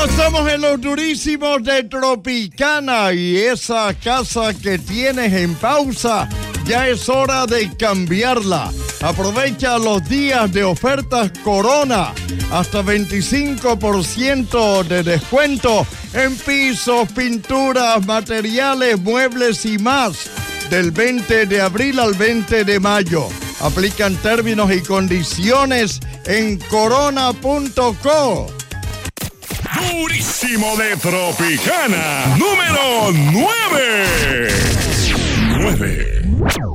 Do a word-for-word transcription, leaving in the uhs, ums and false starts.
Estamos en los durísimos de Tropicana y esa casa que tienes en pausa ya es hora de cambiarla. Aprovecha los días de ofertas Corona, hasta veinticinco por ciento de descuento en pisos, pinturas, materiales, muebles y más, del veinte de abril al veinte de mayo. Aplican términos y condiciones en corona punto co. Durísimo de Tropicana, número nueve. nueve.